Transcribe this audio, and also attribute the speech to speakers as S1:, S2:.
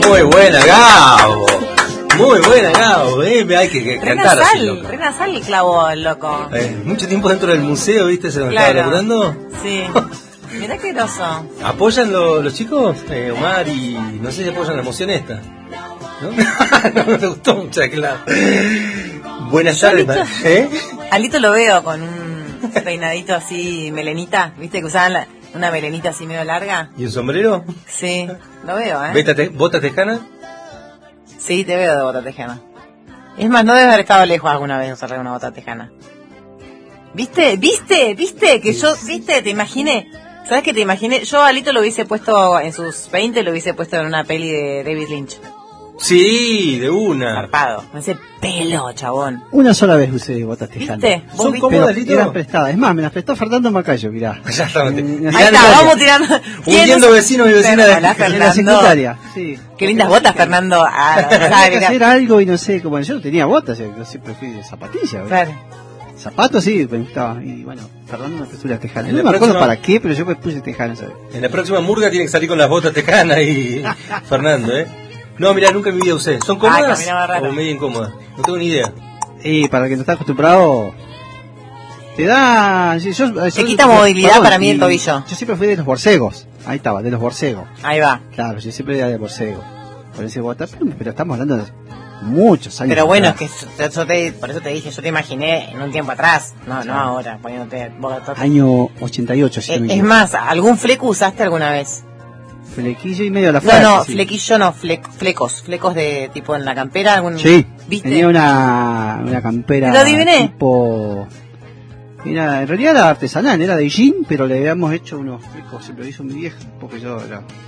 S1: Muy buena, Gabo. Muy buena, Gabo. Hay que cantar así, loco.
S2: Re nasal el clavo, loco.
S1: Mucho tiempo dentro del museo, ¿viste? Se nos
S2: Claro.
S1: estaba laburando.
S2: Sí. Mirá qué groso.
S1: ¿Apoyan los chicos? Omar y... No sé si apoyan la emoción esta. ¿No? No me gustó mucho, claro. Buenas tardes.
S2: Alito lo veo con un peinadito así, melenita. ¿Viste que usaban una melenita así medio larga?
S1: ¿Y un sombrero?
S2: Sí, lo veo,
S1: ¿Bota tejana?
S2: Sí, te veo de bota tejana. Es más, no debes haber estado lejos alguna vez de usar una bota tejana. ¿Viste? Que yo, te imaginé. ¿Sabes qué te imaginé? Yo a Alito lo hubiese puesto en sus 20, lo hubiese puesto en una peli de David Lynch.
S1: Sí, de una.
S2: Zarpado. Con ese pelo, chabón.
S3: Una sola vez usé botas tejanas.
S2: ¿Viste?
S1: ¿Son cómodas, Alito?
S3: Eran prestadas. Es más, me las prestó Fernando Macayo, mirá.
S1: Ya está.
S2: Ahí está, vamos tirando.
S1: Hundiendo vecinos y vecinas
S2: Hola,
S3: En la secundaria, sí.
S2: Qué lindas botas, Fernando.
S3: Tenía que hacer algo y no sé, como yo no tenía botas, yo siempre fui de zapatillas.
S2: Claro.
S3: Zapatos sí, me gustaba. Y bueno, Fernando me puso las tejanas.
S1: En
S3: No
S1: la
S3: me acuerdo
S1: próxima-
S3: para qué, pero yo me puse tejanas, ¿sabes?
S1: En la próxima murga tiene que salir con las botas tejanas y Fernando, No, mira, nunca en mi vida usé. ¿Son cómodas
S2: caminaba raro.
S1: o medio incómodas? No tengo ni idea.
S3: Y para el que no está acostumbrado, te da... sí,
S2: Te quita movilidad para mí el tobillo.
S3: Yo siempre fui de los borcegos. Ahí estaba, de los borcegos.
S2: Ahí va.
S3: Claro, yo siempre era de borcego. Por ese botas, pero estamos hablando de muchos años.
S2: Pero bueno,
S3: atrás.
S2: es que por eso te dije, yo te imaginé en un tiempo atrás. No ahora, poniéndote botas.
S3: Año 88, si no me
S2: Es
S3: equivoco.
S2: más, ¿algún fleco usaste alguna vez?
S3: Flequillo y medio a la frase.
S2: No,
S3: sí.
S2: flequillo no, flecos de tipo en la campera, algún...
S3: Sí,
S2: ¿viste?
S3: tenía una campera
S2: Lo adiviné.
S3: tipo... Mira, en realidad era artesanal, era de jean, pero le habíamos hecho unos flecos, se lo hizo mi vieja, porque yo era